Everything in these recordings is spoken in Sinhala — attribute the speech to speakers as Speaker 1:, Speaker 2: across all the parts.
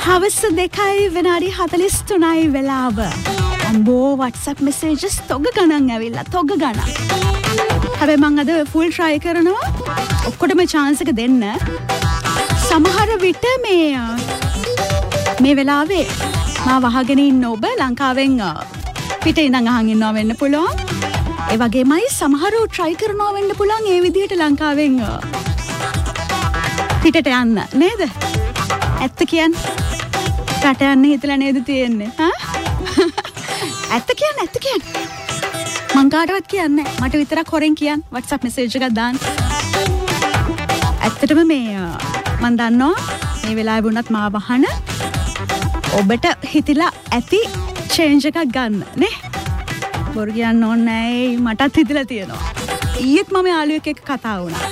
Speaker 1: හවස 2යි විනාඩි 43යි වෙලාව. අම්බෝ WhatsApp messages තොග ගණන් ඇවිල්ලා තොග ගණන්. හැබැයි මං අද full try කරනවා ඔක්කොටම chance එක දෙන්න. සමහර විට මේ වෙලාවේ මා වහගෙන ඉන්න ඔබ ලංකාවෙන් පිටේ ඉඳන් අහන් ඉන්නවා වෙන්න පුළුවන්. ඒ වගේමයි සමහරව try කරනවා වෙන්න පුළුවන් ඒ විදිහට ලංකාවෙන් පිටට යන්න නේද? ඇත්ත කියන්නේ රට යන්න හිතලා නේද තියෙන්නේ? ඇත්ත කියන්නේ මං කාටවත් කියන්නේ මට විතරක් හොරෙන් කියන්න WhatsApp message එකක් දාන්න. ඇත්තටම මං දන්නවා මේ වෙලාවේ වුණත් මාව අහන ඔබට හිතිලා ඇති change එකක් ගන්න නේ. බොරු කියන්න ඕනේ නැහැ මටත් හිතිලා තියෙනවා. ඊයේත් මම යාළුවෙක් එක්ක කතා වුණා.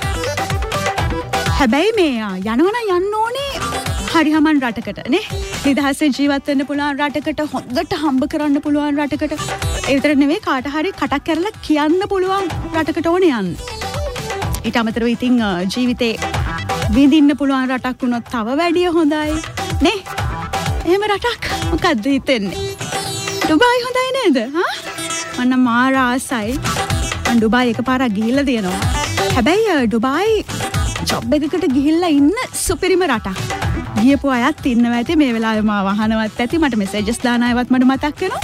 Speaker 1: හැබැයි යනවා යන්න ඕනේ හරි හමන් රටකට නේ. නිදහසේ ජීවත් වෙන්න පුළුවන් රටකට, හොඳට හම්බ කරන්න පුළුවන් රටකට. ඒ විතර නෙවෙයි කාට හරි කටක් කරලා කියන්න පුළුවන් රටකට ඕනේ යන්න. ඊට අමතරව ඉතින් ජීවිතේ විඳින්න පුළුවන් රටක් වුණොත් තව වැඩිය හොඳයි නේ. එහෙම රටක් මොකද්ද හිතෙන්නේ? ඩුබායි හොඳයි නේද? මන්න මාර ආසයි. මම ඩුබායි එකපාරක් ගිහිල්ලා තියෙනවා. හැබැයි ඩුබායි ජොබ් එකකට ගිහිල්ලා ඉන්න සුපිරිම රටක්. ගියපු අයත් ඉන්නවා ඇති මේ වෙලාවේ මාව අහනවත් ඇති මට මෙසේජස් දාන අයවත් මට මතක් වෙනවා.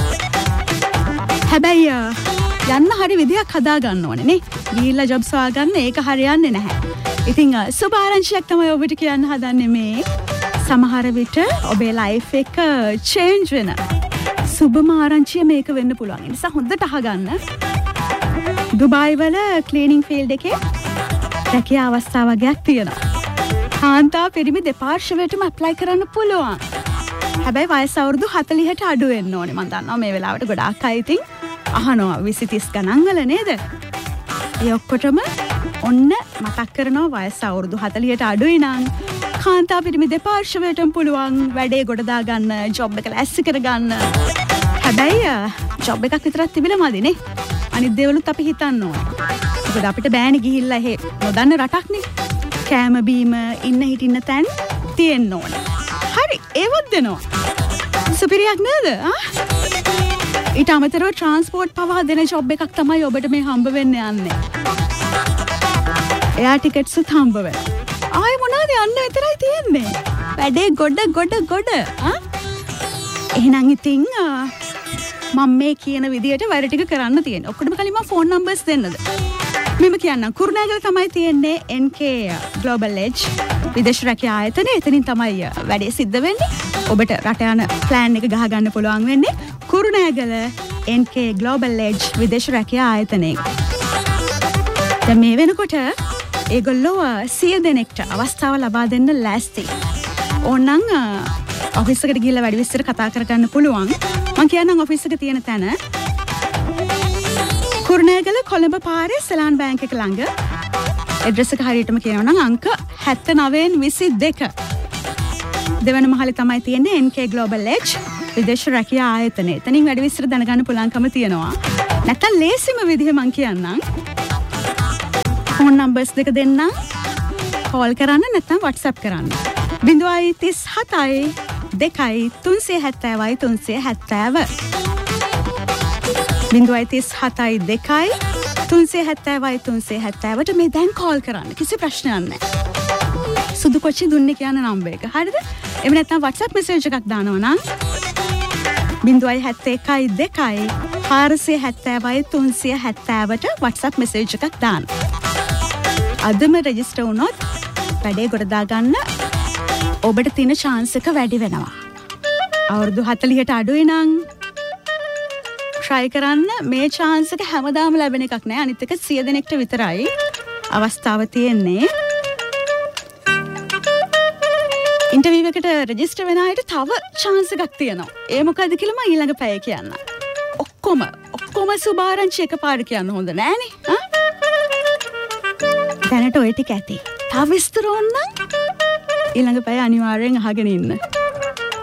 Speaker 1: හැබැයි යන්න හරි විදියක් හදා ගන්න ඕනේ නේ. ගිහිල්ලා ජොබ්ස් හොයාගන්න ඒක හරියන්නේ නැහැ. ඉතින් සුබ ආරංචියක් තමයි ඔබට කියන්න හදන්නේ මේ. සමහර විට ඔබේ ලයිෆ් එක චේන්ජ් වෙන සුබම ආරංචිය මේක වෙන්න පුළුවන්. ඒ නිසා හොඳට අහගන්න. ඩුබායි වල ක්ලීනින් ෆීල්ඩ් එකේ රැකියා අවස්ථා වගේක් තියෙනවා. කාන්තා පිරිමි දෙපාර්ශ්වයටම ඇප්ලයි කරන්න පුළුවන්. හැබැයි වයස අවුරුදු 40ට අඩු වෙන්න ඕනේ. මම දන්නවා මේ වෙලාවට ගොඩාක් අය ඉතින් අහනවා 20 30 ගණන් වල නේද? ඒ ඔක්කොටම ඔන්න මතක් කරනවා වයස අවුරුදු 40ට අඩුයි නම් කාන්තා පිරිමි දෙපාර්ශ්වයටම පුළුවන් වැඩේ ගොඩ දා ගන්න, ජොබ් එක ලැස්ති කර ගන්න. හැබැයි ජොබ් එකක් විතරක් තිබිලා මදිනේ. අනිත් දේවලුත් අපි හිතන්න ඕනේ. මොකද අපිට බෑනේ ගිහිල්ලා එහෙ නොදන්න රටක්නේ. කෑම බීම ඉන්න හිටින්න තැන් තියෙන්න ඕනේ. හරි ඒවත් දෙනවා. සුපිරියක් නේද? ඊට අමතරව ට්‍රාන්ස්පෝර්ට් පවා දෙන ජොබ් එකක් තමයි ඔබට මේ හම්බ වෙන්න යන්නේ. එයා ටිකට්ස්ත් හම්බ වෙනවා. ආයේ මොනවද යන්න විතරයි තියෙන්නේ. වැඩේ ගොඩ. එහෙනම් ඉතින් මම මේ කියන විදියට වැඩ ටික කරන්න තියෙනවා. ඔක්කොටම කලින් මම ෆෝන් නම්බර්ස් දෙන්නද? මෙම කියන්නම් කුරුණෑගල තමයි තියෙන්නේ NK Global Edge විදේශ රැකියා ආයතනය. එතනින් තමයි වැඩේ සිද්ධ වෙන්නේ. ඔබට රට යන ප්ලෑන් එක ගහ ගන්න පුළුවන් වෙන්නේ කුරුණෑගල NK Global Edge විදේශ රැකියා ආයතනයේ. දැන් මේ වෙනකොට ඒගොල්ලෝ 100 දෙනෙක්ට අවස්ථාව ලබා දෙන්න ලෑස්ති. ඕනනම් ඔෆිස් එකට ගිහිල්ලා වැඩි විස්තර කතා කරගන්න පුළුවන්. මම කියන්නම් ඔෆිස් එක තියෙන තැන කුරුණෑගල කොළඹ පාරේ සලාන් බැංක් එක ළඟ. ඇඩ්‍රස් එක හරියටම කියනවා නම් අංක 7922. දෙවන මහලේ තමයි තියෙන්නේ NK Global Edge විදේශ රැකියා ආයතනය. එතනින් වැඩි විස්තර දැනගන්න පුළුවන්කම තියෙනවා. නැත්තම් ලේසිම විදිහ මම කියන්නම්. ෆෝන් නම්බර්ස් දෙක දෙන්නම්. කෝල් කරන්න නැත්නම් WhatsApp කරන්න. 037යි 2යි 370යි 370. 037යි 2යි 370යි 370ට මේ දැන් කෝල් කරන්න. කිසි ප්‍රශ්නයක් නැහැ. සුදු කොච්චි දුන්නේ කියන නම්බර් එක. හරිද? එහෙම නැත්නම් WhatsApp message එකක් දානවා නම් 071යි 2යි 470යි 370ට WhatsApp message එකක් දාන්න. අදම රෙජිස්ටර් වුණොත් වැඩේ ගොඩ දාගන්න ඔබට තියෙන chance එක වැඩි වෙනවා. අවුරුදු 40ට අඩුයි නම් try කරන්න. මේ chance එක හැමදාම ලැබෙන එකක් නෑ. අනිත් එක 100 දෙනෙක්ට විතරයි අවස්ථාව තියෙන්නේ. ඉන්ටර්විව් එකට රෙජිස්ටර් වෙන අයට තව chance එකක් තියෙනවා. ඒ මොකද්ද කියලා මම ඊළඟ පැය කියන්නම්. ඔක්කොම සුභාරංචි එකපාර කියන්න හොඳ නෑනේ. දැනට ඔය ටික ඇති. තව විස්තර ඕන නම් ඊළඟ පැය අනිවාර්යෙන් අහගෙන ඉන්න.